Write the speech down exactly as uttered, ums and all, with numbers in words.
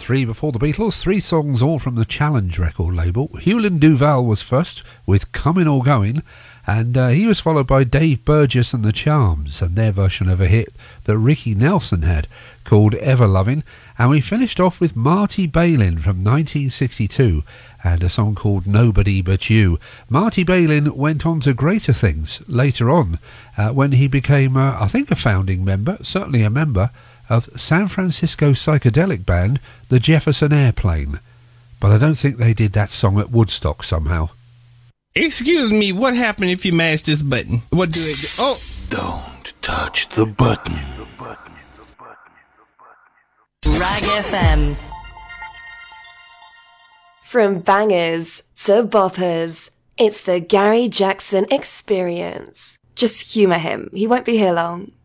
three before the Beatles, three songs all from the Challenge record label. Hewlin Duval was first with Comin' or Goin', and uh, he was followed by Dave Burgess and the Charms and their version of a hit that Ricky Nelson had called Ever Lovin'. And we finished off with Marty Balin from nineteen sixty-two and a song called Nobody But You. Marty Balin went on to greater things later on uh, when he became, uh, I think, a founding member, certainly a member of San Francisco psychedelic band the Jefferson Airplane. But I don't think they did that song at Woodstock somehow. Excuse me, what happened if you mash this button? What do it do? Oh! Don't touch the button. Rag F M. From bangers to boppers, it's the Gary Jackson Experience. Just humour him, he won't be here long.